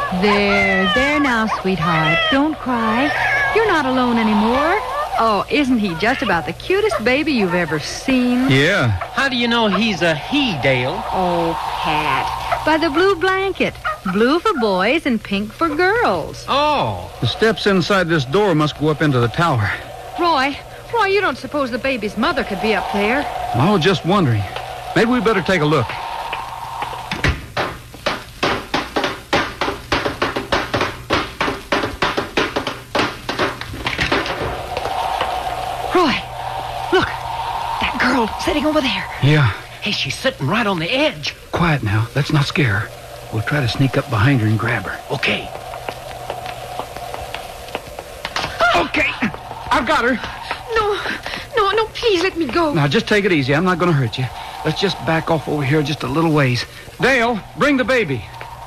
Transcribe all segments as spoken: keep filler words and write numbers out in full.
There, there now, sweetheart. Don't cry. You're not alone anymore. Oh, isn't he just about the cutest baby you've ever seen? Yeah. How do you know he's a he, Dale? Oh, Pat. By the blue blanket. Blue for boys and pink for girls. Oh. The steps inside this door must go up into the tower. Roy, Roy, you don't suppose the baby's mother could be up there? I was just wondering. Maybe we better take a look. Roy, look. That girl sitting over there. Yeah. Hey, she's sitting right on the edge. Quiet now. Let's not scare her. We'll try to sneak up behind her and grab her. Okay. Okay. I've got her. No, no, no, please let me go. Now, just take it easy. I'm not going to hurt you. Let's just back off over here just a little ways. Dale, bring the baby.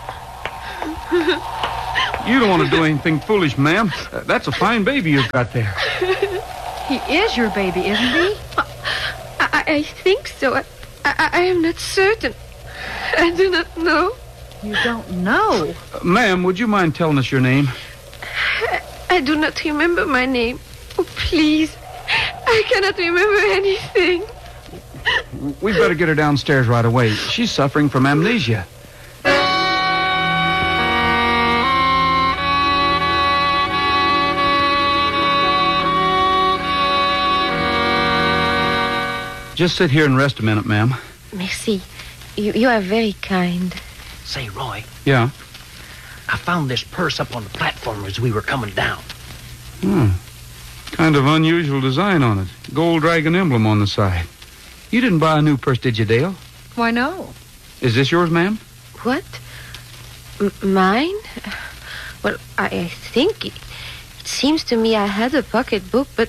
You don't want to do anything foolish, ma'am. Uh, that's a fine baby you've got there. He is your baby, isn't he? I, I, I think so. I, I, I am not certain. I do not know. You don't know. Uh, ma'am, would you mind telling us your name? I, I do not remember my name. Oh, please. I cannot remember anything. We'd better get her downstairs right away. She's suffering from amnesia. Just sit here and rest a minute, ma'am. Merci. You, you are very kind. Say, Roy, Yeah? I found this purse up on the platform as we were coming down. Hmm. Kind of unusual design on it. Gold dragon emblem on the side. You didn't buy a new purse, did you, Dale? Why, no. Is this yours, ma'am? What? M- mine? Well, I, I think it, it seems to me I had a pocketbook, but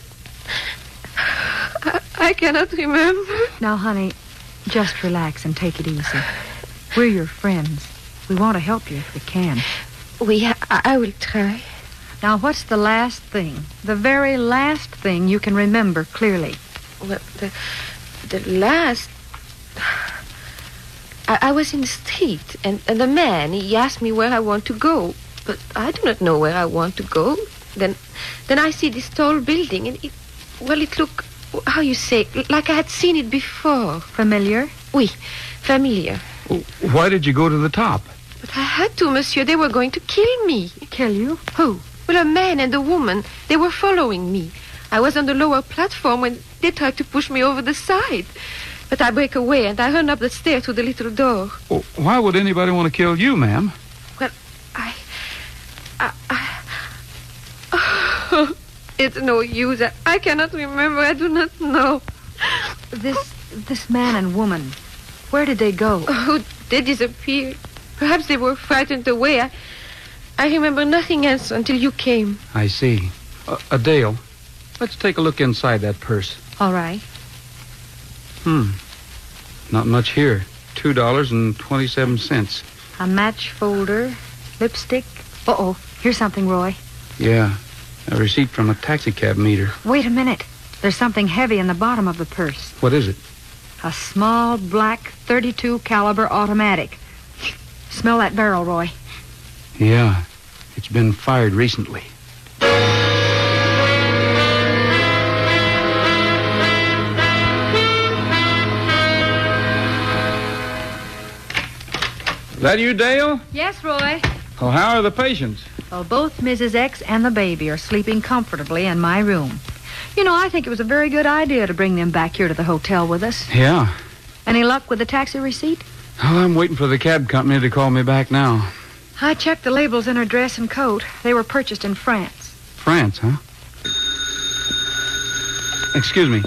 I, I cannot remember. Now, honey, just relax and take it easy. We're your friends. We want to help you if we can. We, I, I will try. Now, what's the last thing, the very last thing you can remember clearly? Well, the, the last... I, I was in the street, and, and the man, he asked me where I want to go. But I do not know where I want to go. Then then I see this tall building, and it... Well, it looked, how you say, like I had seen it before. Familiar? Oui, familiar. Why did you go to the top? But I had to, monsieur. They were going to kill me. Kill you? Who? Well, a man and a woman. They were following me. I was on the lower platform when they tried to push me over the side. But I break away and I run up the stair to the little door. Oh, why would anybody want to kill you, ma'am? Well, I... I... I oh, it's no use. I, I cannot remember. I do not know. This, this man and woman, where did they go? Oh, they disappeared. Perhaps they were frightened away. I, I remember nothing else until you came. I see. Uh, uh, Dale, let's take a look inside that purse. All right. Hmm. Not much here. Two dollars and twenty-seven cents. A match folder, lipstick. Uh-oh, here's something, Roy. Yeah. A receipt from a taxicab meter. Wait a minute. There's something heavy in the bottom of the purse. What is it? A small black thirty-two caliber automatic. Smell that barrel, Roy. Yeah. It's been fired recently. Is that you, Dale? Yes, Roy. Well, how are the patients? Well, both Missus X and the baby are sleeping comfortably in my room. You know, I think it was a very good idea to bring them back here to the hotel with us. Yeah. Any luck with the taxi receipt? Well, I'm waiting for the cab company to call me back now. I checked the labels in her dress and coat. They were purchased in France. France, huh? Excuse me.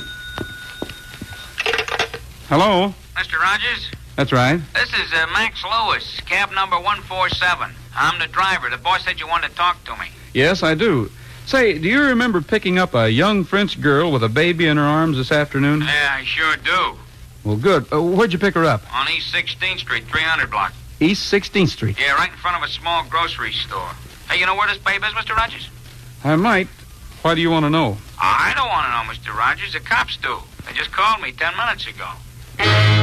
Hello? Mister Rogers, That's right. this is uh, Max Lewis, cab number one four seven. I'm the driver. The boy said you wanted to talk to me. Yes, I do. Say, do you remember picking up a young French girl with a baby in her arms this afternoon? Yeah, I sure do. Well, good. Uh, where'd you pick her up? On East sixteenth Street, three hundred block. East sixteenth Street. Yeah, right in front of a small grocery store. Hey, you know where this babe is, Mister Rogers? I might. Why do you want to know? I don't want to know, Mister Rogers. The cops do. They just called me ten minutes ago.